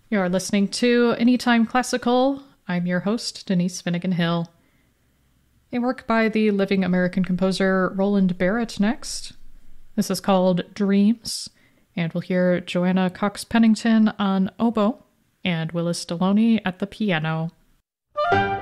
You're listening to Anytime Classical. I'm your host, Denise Finnegan Hill. A work by the living American composer Roland Barrett next. This is called Dreams, and we'll hear Joanna Cox Pennington on oboe and Willis Deloney at the piano.